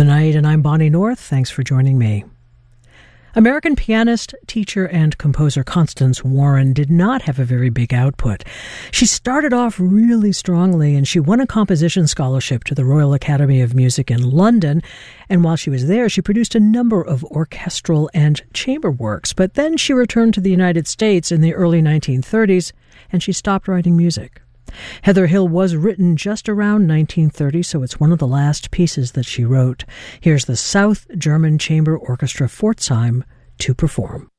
tonight, and I'm Bonnie North. Thanks for joining me. American pianist, teacher, and composer Constance Warren did not have a very big output. She started off really strongly, and she won a composition scholarship to the Royal Academy of Music in London. And while she was there, she produced a number of orchestral and chamber works. But then she returned to the United States in the early 1930s, and she stopped writing music. Heather Hill was written just around 1930, so it's one of the last pieces that she wrote. Here's the South German Chamber Orchestra Pforzheim to perform.